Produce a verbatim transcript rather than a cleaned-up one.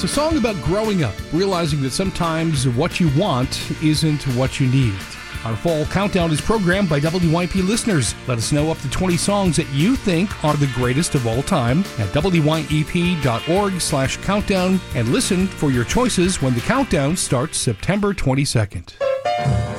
It's a song about growing up, realizing that sometimes what you want isn't what you need. Our fall countdown is programmed by W Y P listeners. Let us know up to twenty songs that you think are the greatest of all time at W Y E P dot org slash countdown and listen for your choices when the countdown starts September twenty-second.